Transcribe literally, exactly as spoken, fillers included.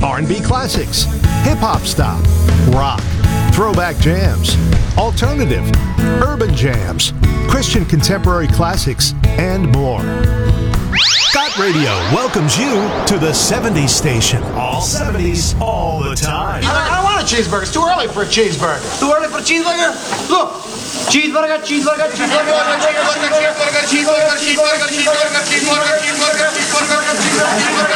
R and B classics, hip-hop style, rock, throwback jams, alternative, urban jams, Christian contemporary classics, and more. Got Radio welcomes you to the seventies station. All seventies, all the time. I, I don't want a cheeseburger. It's too early for a cheeseburger. Too early for a cheeseburger? Look. Cheeseburger, cheeseburger, cheeseburger, cheeseburger, cheeseburger, cheeseburger, cheeseburger, cheeseburger, cheeseburger, cheeseburger, cheeseburger, cheeseburger, cheeseburger,